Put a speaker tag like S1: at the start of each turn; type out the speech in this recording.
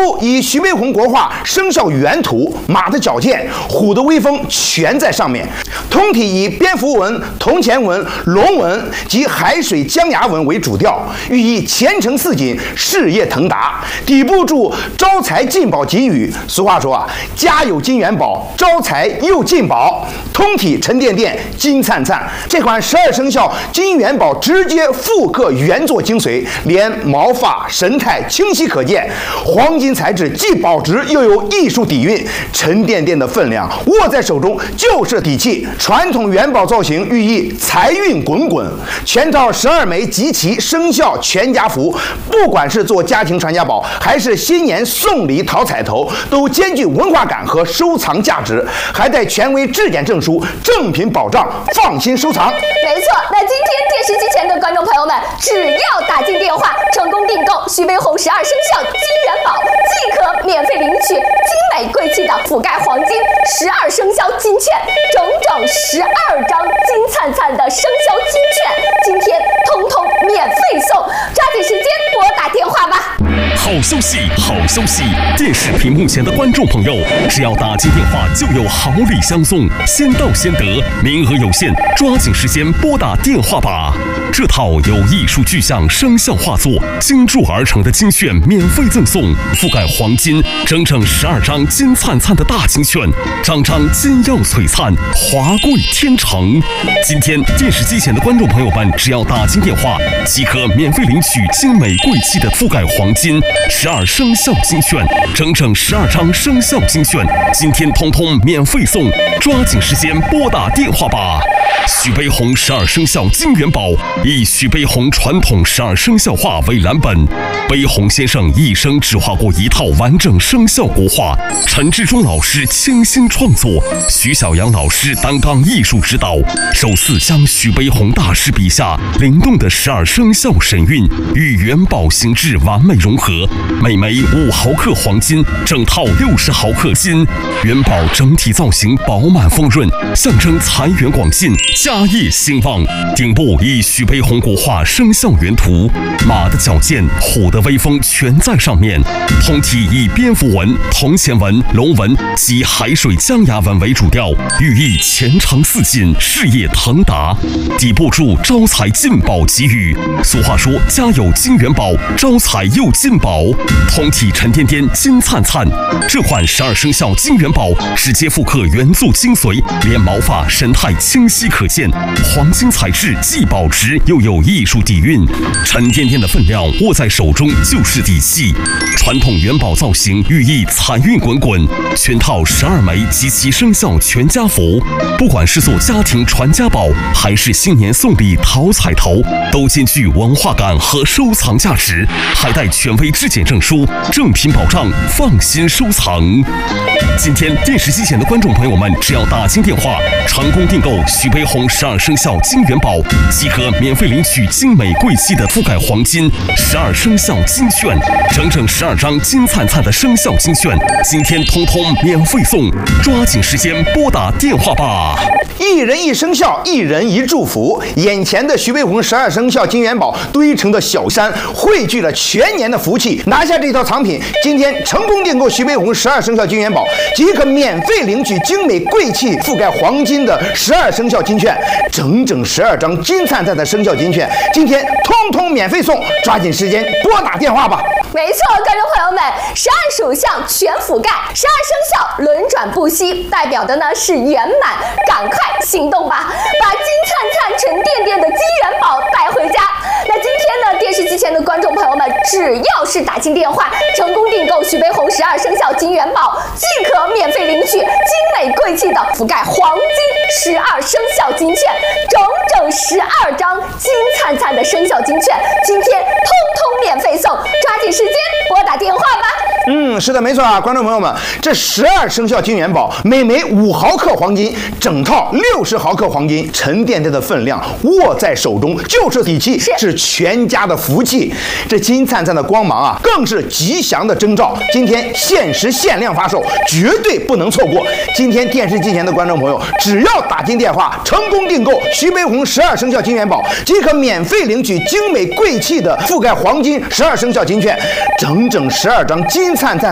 S1: 部以徐悲鸿国画生肖原图、马的矫健、虎的威风全在上面。通体以蝙蝠纹、铜钱纹、龙纹及海水江崖纹为主调，寓意前程似锦、事业腾达。底部注招财进宝吉语。俗话说啊，家有金元宝，招财又进宝。通体沉甸甸、金灿灿。这款12生肖金元宝直接复刻原作精髓，连毛发神态清晰可见。黄金材质既保值又有艺术底蕴，沉甸甸的分量，握在手中就是底气。传统元宝造型寓意财运滚滚，全套12枚集齐生肖全家福，不管是做家庭传家宝，还是新年送礼讨彩头，都兼具文化感和收藏价值，还带权威质检证书，正品保障，放心收藏。
S2: 没错，那今天电视机前的观众朋友们，只要打进电话成功订购徐悲鸿12生肖金元宝，即可免费领取精美贵气的覆盖黄金12生肖金券，整12张金灿灿的生肖金券，今天通通免费送，抓紧时间拨打电话吧。
S3: 好消息，好消息！电视屏幕前的观众朋友，只要打进电话就有好礼相送，先到先得，名额有限，抓紧时间拨打电话吧。这套由艺术具象生肖画作精铸而成的金券免费赠送，覆盖黄金整12张金灿灿的大金券，张张金耀璀璨，华贵天成。今天电视机前的观众朋友们，只要打进电话即可免费领取精美贵气的覆盖黄金12生肖金券，整12张生肖金券，今天通通免费送，抓紧时间拨打电话吧。徐悲鸿12生肖金元宝以徐悲鸿传统12生肖画为蓝本，悲鸿先生一生只画过一套完整生肖国画，陈志忠老师倾心创作，徐小阳老师担纲艺术指导，首次将徐悲鸿大师笔下灵动的12生肖神韵与元宝形制完美融合，每枚5毫克黄金，整套60毫克金，元宝整体造型饱满丰润，象征财源广进、家业兴旺。顶部以徐悲鸿国画生肖原图，马的矫健、虎的威风全在上面。通体以蝙蝠纹、铜钱纹、龙纹及海水江崖纹为主调，寓意前程似锦、事业腾达。底部注招财进宝吉语。俗话说，家有金元宝，招财又进宝。通体沉甸甸、金灿灿。这款12生肖金元宝直接复刻原作精髓，连毛发神态清晰可见，黄金材质既保值又有艺术底蕴，沉甸甸的分量握在手中就是底气。传统元宝造型寓意财运滚滚，全套12枚集齐生肖全家福，不管是做家庭传家宝，还是新年送礼讨彩头，都兼具文化感和收藏价值，还带权威质检证书，正品保障，放心收藏。今天电视机前的观众朋友们，只要打进电话成功订购徐悲鸿12生肖金元宝，即可免费领取精美贵气的覆盖黄金12生肖金券，整12张金灿灿的生肖金券，今天通通免费送，抓紧时间拨打电话吧。
S1: 一人一生肖，一人一祝福。眼前的徐悲鸿12生肖金元宝堆成的小山，汇聚了全年的福气。拿下这套藏品，今天成功订购徐悲鸿12生肖金元宝，即可免费领取精美贵气覆盖黄金的12生肖金券，整12张金灿灿的生肖金券，今天通通免费送，抓紧时间拨打电话吧。
S2: 没错，观众朋友们，12属相全覆盖，12生肖轮转不息，代表的呢是圆满，赶快行动吧，把金灿灿、沉甸甸的金元宝带回家。那今天呢，电视机前的观众朋友们，只要是打进电话成功订购徐悲鸿12生肖金元宝，即可免费领取精美贵气的覆盖黄金12生肖金券，整12张金灿灿的生肖金券，今天通通免费送，抓紧时间拨打电话吧。
S1: 是的，没错啊，观众朋友们，这12生肖金元宝，每枚5毫克黄金，整套60毫克黄金，沉甸甸的分量，握在手中就是底气，是全家的福气。这金灿灿的光芒啊，更是吉祥的征兆。今天限时限量发售，绝对不能错过。今天电视机前的观众朋友，只要打进电话成功订购徐悲鸿12生肖金元宝，即可免费领取精美贵气的覆盖黄金12生肖金券，整12张金灿灿